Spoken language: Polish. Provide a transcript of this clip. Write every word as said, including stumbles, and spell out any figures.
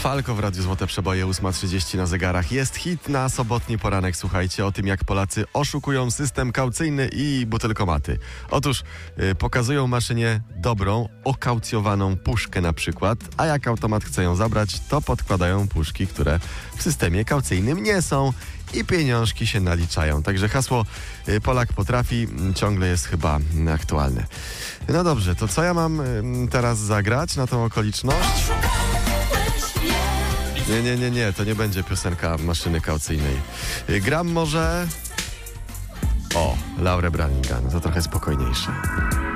Falco w Radiu Złote Przeboje, ósma trzydzieści na zegarach. Jest hit na sobotni poranek, słuchajcie, o tym jak Polacy oszukują system kaucyjny i butelkomaty. Otóż y, pokazują maszynie dobrą, okaucjowaną puszkę na przykład, a jak automat chce ją zabrać, to podkładają puszki, które w systemie kaucyjnym nie są i pieniążki się naliczają. Także hasło y, Polak potrafi ciągle jest chyba aktualne. No dobrze, to co ja mam y, teraz zagrać na tą okoliczność? Nie, nie, nie, nie, to nie będzie piosenka maszyny kaucyjnej. Y, gram może... O, Laurę Branigan, to trochę spokojniejsze.